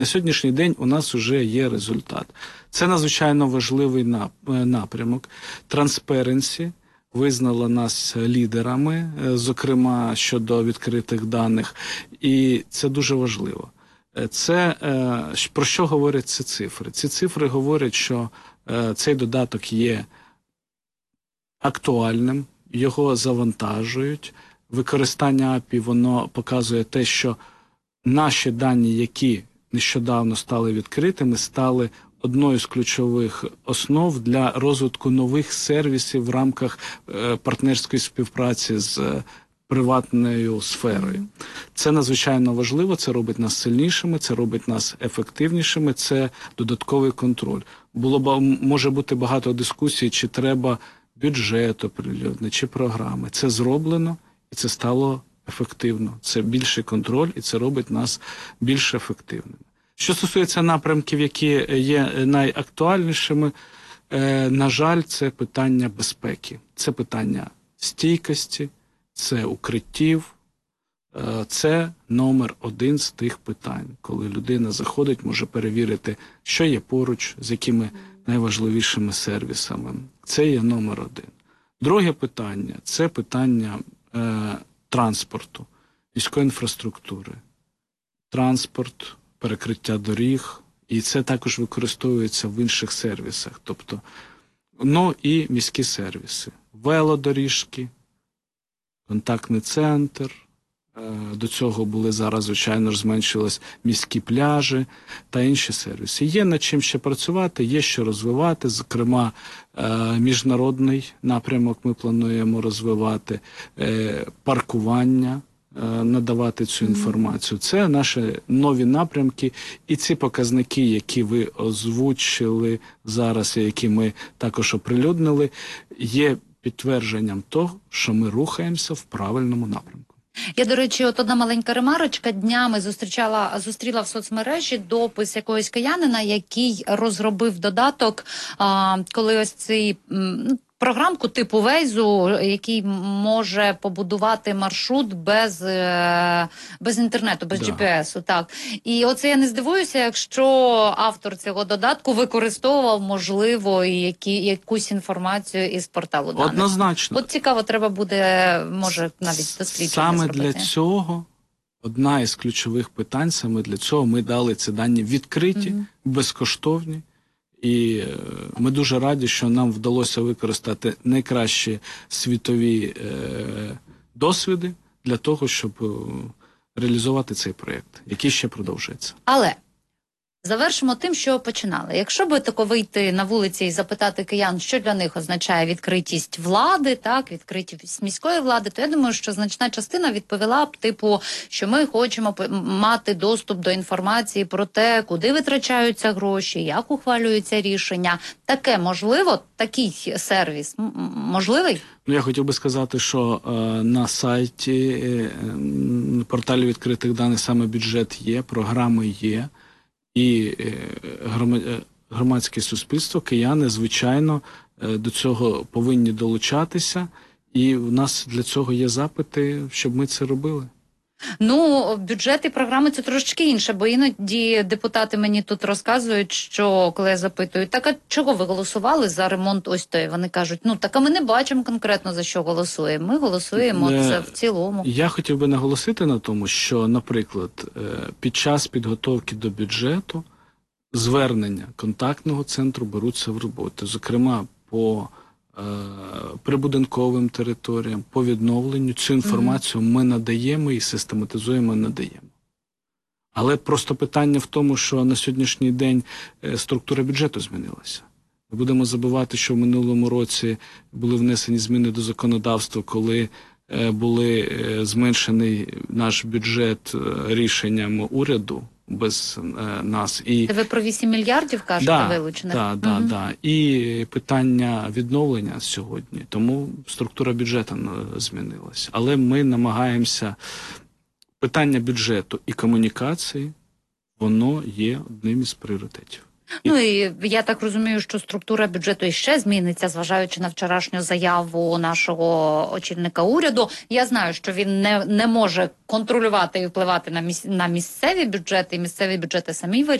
На сьогоднішній день у нас вже є результат. Це надзвичайно важливий напрямок. Transparency визнала нас лідерами, зокрема щодо відкритих даних, і це дуже важливо. Це, про що говорять ці цифри? Ці цифри говорять, що цей додаток є актуальним, його завантажують. Використання API, воно показує те, що наші дані, які нещодавно стали відкритими, стали одною з ключових основ для розвитку нових сервісів в рамках партнерської співпраці з приватною сферою. Це надзвичайно важливо, це робить нас сильнішими, це робить нас ефективнішими, це додатковий контроль. Може бути багато дискусій, чи треба бюджет оприлюднити, чи програми. Це зроблено, і це стало ефективно. Це більший контроль, і це робить нас більш ефективними. Що стосується напрямків, які є найактуальнішими, на жаль, це питання безпеки, це питання стійкості, це укриттів, це номер один з тих питань, коли людина заходить, може перевірити, що є поруч, з якими найважливішими сервісами. Це є номер один. Друге питання – це питання транспорту, міської інфраструктури, транспорт, перекриття доріг, і це також використовується в інших сервісах, тобто, ну і міські сервіси, велодоріжки, контактний центр, до цього були зараз, звичайно ж, зменшились міські пляжі та інші сервіси. Є над чим ще працювати, є що розвивати, зокрема, міжнародний напрямок ми плануємо розвивати, паркування, надавати цю інформацію. Це наші нові напрямки, і ці показники, які ви озвучили зараз, і які ми також оприлюднили, є підтвердженням того, що ми рухаємося в правильному напрямку. Я, до речі, от одна маленька ремарочка. Днями зустріла в соцмережі допис якогось киянина, який розробив додаток, коли ось цей програмку типу Waze, який може побудувати маршрут без інтернету, без GPS-у. Так. І оце я не здивуюся, якщо автор цього додатку використовував, можливо, якусь інформацію із порталу даних. Однозначно. От цікаво, треба буде, може, навіть дослідження Саме зробити. для цього, одна із ключових питань, саме для цього ми дали ці дані відкриті, безкоштовні. І ми дуже раді, що нам вдалося використати найкращі світові досвіди для того, щоб реалізувати цей проєкт, який ще продовжується. Але завершимо тим, що починали. Якщо би тако вийти на вулиці і запитати киян, що для них означає відкритість влади, так, відкритість міської влади, то я думаю, що значна частина відповіла б, типу, що ми хочемо мати доступ до інформації про те, куди витрачаються гроші, як ухвалюються рішення. Таке можливо? Такий сервіс можливий? Ну, я хотів би сказати, що на сайті порталі відкритих даних саме бюджет є, програми є. І громадське суспільство, кияни, звичайно, до цього повинні долучатися. І в нас для цього є запити, щоб ми це робили. Ну, бюджет і програми – це трошечки інше, бо іноді депутати мені тут розказують, що, коли я запитую, так, а чого ви голосували за ремонт ось той? Вони кажуть, ну, так, а ми не бачимо конкретно, за що голосуємо. Ми голосуємо це в цілому. Я хотів би наголосити на тому, що, наприклад, під час підготовки до бюджету звернення контактного центру беруться в роботу, зокрема, по прибудинковим територіям, по відновленню. Цю інформацію ми надаємо і систематизуємо, надаємо. Але просто питання в тому, що на сьогоднішній день структура бюджету змінилася. Ми будемо забувати, що в минулому році були внесені зміни до законодавства, коли були зменшений наш бюджет рішенням уряду без нас. І ви про 8 мільярдів кажете, вилучених? Так. І питання відновлення сьогодні. Тому структура бюджету змінилася. Але ми намагаємося, питання бюджету і комунікації, воно є одним із пріоритетів. Ну і я так розумію, що структура бюджету іще зміниться, зважаючи на вчорашню заяву нашого очільника уряду. Я знаю, що він не може контролювати і впливати на місцеві бюджети, і місцеві бюджети самі